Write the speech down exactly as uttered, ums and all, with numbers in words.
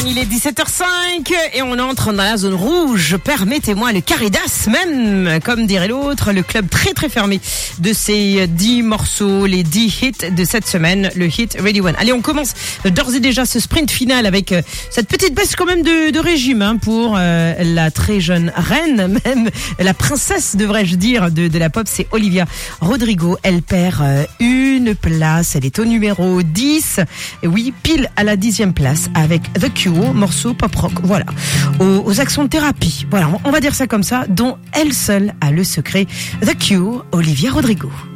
il est dix-sept heures cinq et on entre dans la zone rouge. Permettez-moi le Caridas même, comme dirait l'autre, le club très très fermé de ces dix morceaux, les dix hits de cette semaine, le hit Ready One. Allez, on commence d'ores et déjà ce sprint final avec euh, cette petite baisse quand même de, de régime hein, pour euh, la très jeune reine, même la princesse devrais-je dire de, de la pop, c'est Olivia Rodrigo. Elle perd euh, une place, elle est au numéro dix, et oui, pile à la dixième place avec The Cure, morceau pop rock, voilà, aux, aux accents de thérapie, voilà, on va dire ça comme ça, dont elle seule a le secret. The Cure, Olivia Rodrigo.